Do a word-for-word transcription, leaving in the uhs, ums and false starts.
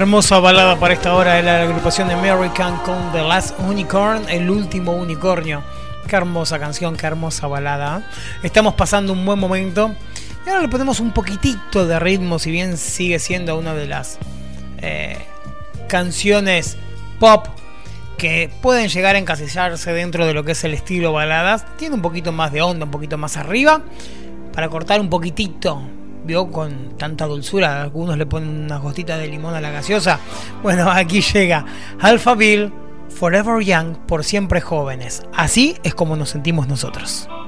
Hermosa balada para esta hora de la agrupación de American con The Last Unicorn, el último unicornio. Qué hermosa canción, qué hermosa balada. Estamos pasando un buen momento y ahora le ponemos un poquitito de ritmo, si bien sigue siendo una de las eh, canciones pop que pueden llegar a encasillarse dentro de lo que es el estilo baladas. Tiene un poquito más de onda, un poquito más arriba, para cortar un poquitito. Vio, con tanta dulzura, algunos le ponen unas gotitas de limón a la gaseosa. Bueno, aquí llega Alphaville, Forever Young, por siempre jóvenes. Así es como nos sentimos nosotros.